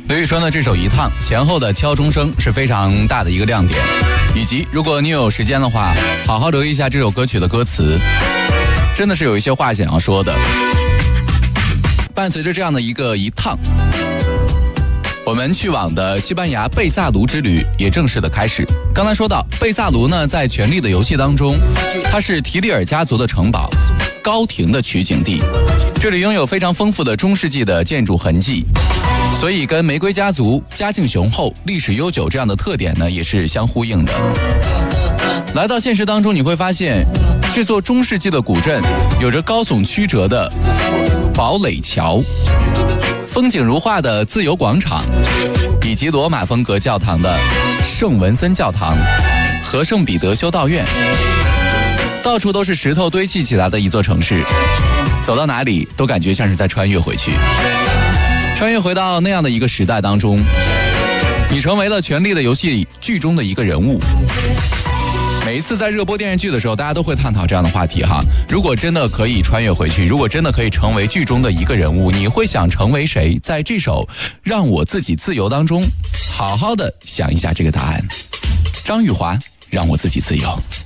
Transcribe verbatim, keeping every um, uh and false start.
刘宇春的这首《一趟》前后的敲钟声是非常大的一个亮点，以及如果你有时间的话，好好留意一下这首歌曲的歌词，真的是有一些话想要说的。伴随着这样的一个一趟，我们去往的西班牙贝萨卢之旅也正式的开始。刚才说到贝萨卢呢，在《权力的游戏》当中，它是提里尔家族的城堡，高庭的取景地，这里拥有非常丰富的中世纪的建筑痕迹，所以跟玫瑰家族家境雄厚、历史悠久这样的特点呢，也是相呼应的。来到现实当中，你会发现这座中世纪的古镇有着高耸曲折的堡垒桥，风景如画的自由广场，以及罗马风格教堂的圣文森教堂和圣彼得修道院，到处都是石头堆砌起来的一座城市，走到哪里都感觉像是在穿越回去，穿越回到那样的一个时代当中，你成为了《权力的游戏》剧中的一个人物。每一次在热播电视剧的时候，大家都会探讨这样的话题哈。如果真的可以穿越回去，如果真的可以成为剧中的一个人物，你会想成为谁？在这首《让我自己自由》当中，好好的想一下这个答案。张玉华，让我自己自由。